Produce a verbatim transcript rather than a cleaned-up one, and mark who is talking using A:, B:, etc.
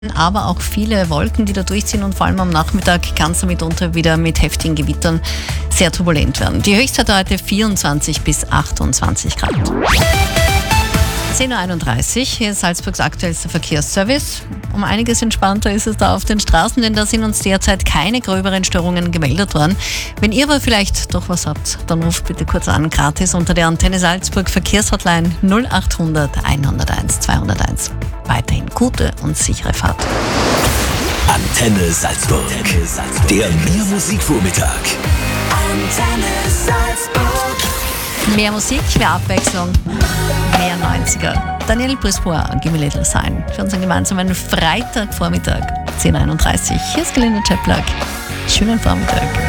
A: Aber auch viele Wolken, die da durchziehen, und vor allem am Nachmittag kann es mitunter wieder mit heftigen Gewittern sehr turbulent werden. Die Höchstzeit heute vierundzwanzig bis achtundzwanzig Grad. zehn Uhr einunddreißig, hier ist Salzburgs aktuellster Verkehrsservice. Um einiges entspannter ist es da auf den Straßen, denn da sind uns derzeit keine gröberen Störungen gemeldet worden. Wenn ihr aber vielleicht doch was habt, dann ruft bitte kurz an, gratis unter der Antenne Salzburg Verkehrshotline null acht hundert hunderteins zweihunderteins. Weiterhin gute und sichere Fahrt.
B: Antenne Salzburg. Antenne Salzburg. Der Mehr Musikvormittag.
C: Antenne Salzburg.
A: Mehr Musik, mehr Abwechslung, mehr neunziger. Daniel Brisbois, Give Me a Little Sign. Für unseren gemeinsamen Freitagvormittag, zehn Uhr einunddreißig. Hier ist Gelinde Chaplak. Schönen Vormittag.